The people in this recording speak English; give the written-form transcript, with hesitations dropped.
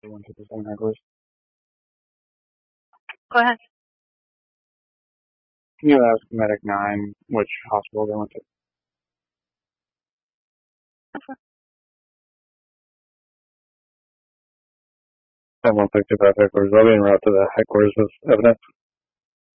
They went to the same headquarters. Go ahead. Can you ask Medic 9 which hospital they went to? At 165 headquarters. I'll be en route to the headquarters with evidence.